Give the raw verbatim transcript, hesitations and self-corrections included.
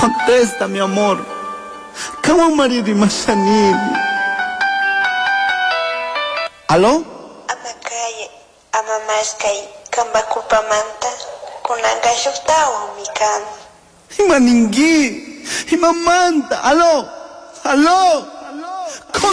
Contesta, mi amor. ¿Cómo marido y machanili? ¿Aló? Amakaye, amamashkay, kamba kulpamanta, kunanga shuktawa mikan. Imaningui, imamanta. ¿Aló? ¿Aló?